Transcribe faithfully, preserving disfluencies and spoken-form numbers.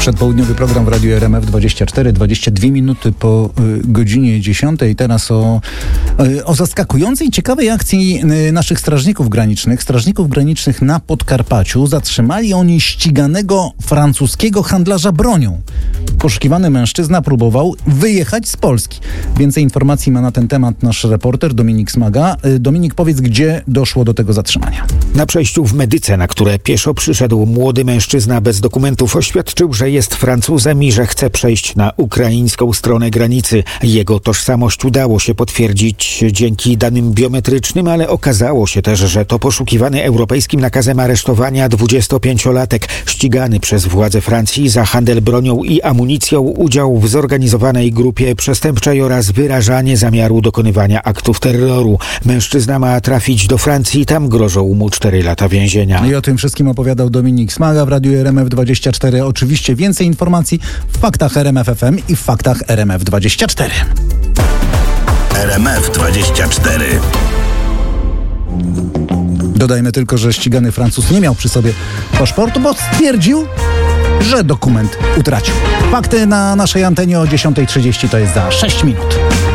Przedpołudniowy program w Radiu R M F dwadzieścia cztery, dwadzieścia dwie minuty po y, godzinie dziesiątej. Teraz o, y, o zaskakującej, ciekawej akcji y, naszych strażników granicznych. Strażników granicznych na Podkarpaciu. Zatrzymali oni ściganego francuskiego handlarza bronią. Poszukiwany mężczyzna próbował wyjechać z Polski. Więcej informacji ma na ten temat nasz reporter Dominik Smaga. Y, Dominik, powiedz, gdzie doszło do tego zatrzymania? Na przejściu w Medyce, na które pieszo przyszedł młody mężczyzna bez dokumentów, oświadczył, że jest Francuzem i że chce przejść na ukraińską stronę granicy. Jego tożsamość udało się potwierdzić dzięki danym biometrycznym, ale okazało się też, że to poszukiwany europejskim nakazem aresztowania dwudziestopięciolatek, ścigany przez władze Francji za handel bronią i amunicją, udział w zorganizowanej grupie przestępczej oraz wyrażanie zamiaru dokonywania aktów terroru. Mężczyzna ma trafić do Francji, tam grożą mu cztery lata więzienia. I o tym wszystkim opowiadał Dominik Smaga w Radiu R M F dwadzieścia cztery. Oczywiście więcej informacji w faktach R M F F M i w faktach R M F dwadzieścia cztery. R M F dwadzieścia cztery. Dodajmy tylko, że ścigany Francuz nie miał przy sobie paszportu, bo stwierdził, że dokument utracił. Fakty na naszej antenie o dziesiątej trzydzieści, to jest za sześć minut.